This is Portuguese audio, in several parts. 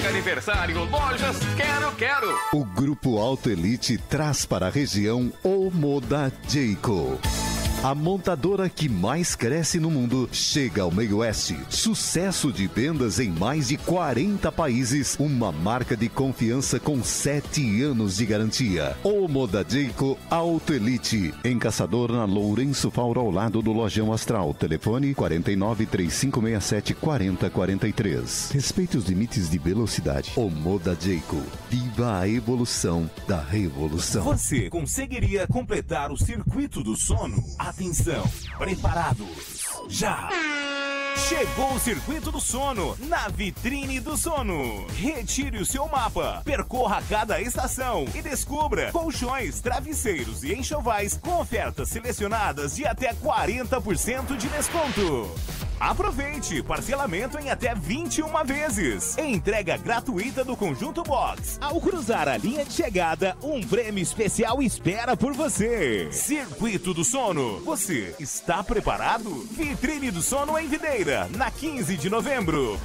Mega aniversário Lojas Quero. O Grupo Auto Elite traz para a região o Moda Jayco. A montadora que mais cresce no mundo chega ao meio oeste. Sucesso de vendas em mais de 40 países. Uma marca de confiança com 7 anos de garantia. O Moda Jayco Auto Elite. Em Caçador, na Lourenço Fauro, ao lado do Lojão Astral. Telefone 49-3567-4043. Respeite os limites de velocidade. O Moda Jayco. Viva a evolução da revolução. Você conseguiria completar o circuito do sono? Atenção, preparados, já! Chegou o Circuito do Sono, na Vitrine do Sono. Retire o seu mapa, percorra cada estação e descubra colchões, travesseiros e enxovais com ofertas selecionadas de até 40% de desconto. Aproveite, parcelamento em até 21 vezes. Entrega gratuita do Conjunto Box. Ao cruzar a linha de chegada, um prêmio especial espera por você. Circuito do Sono, você está preparado? Vitrine do Sono em Videira, na 15 de novembro.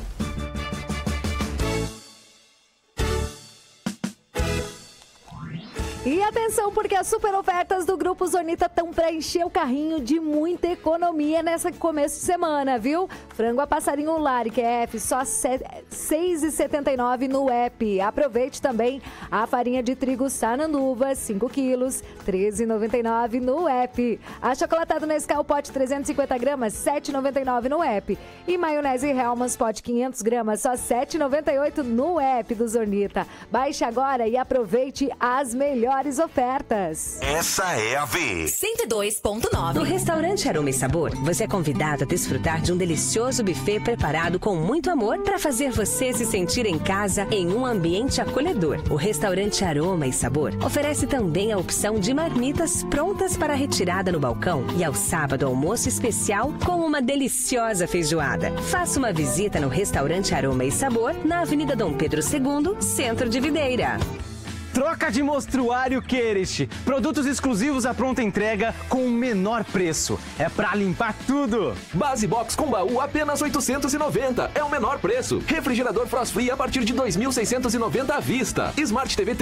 E atenção, porque as super ofertas do Grupo Zonita estão para encher o carrinho de muita economia nessa começo de semana, viu? Frango a passarinho Lari, que é F, só R$ 6,79 no app. Aproveite também a farinha de trigo Sananduva, 5 quilos, R$ 13,99 no app. A chocolatada Nescau pote 350 gramas, R$ 7,99 no app. E maionese Hellmann's pote 500 gramas, só R$ 7,98 no app do Zonita. Baixe agora e aproveite as melhores ofertas. Essa é a V. 102.9. No restaurante Aroma e Sabor, você é convidado a desfrutar de um delicioso buffet preparado com muito amor para fazer você se sentir em casa em um ambiente acolhedor. O restaurante Aroma e Sabor oferece também a opção de marmitas prontas para retirada no balcão e ao sábado almoço especial com uma deliciosa feijoada. Faça uma visita no restaurante Aroma e Sabor na Avenida Dom Pedro II, Centro de Videira. Troca de mostruário Querist. Produtos exclusivos à pronta entrega com o menor preço. É pra limpar tudo. Base Box com baú apenas 890. É o menor preço. Refrigerador Frost Free a partir de 2.690 à vista. Smart TV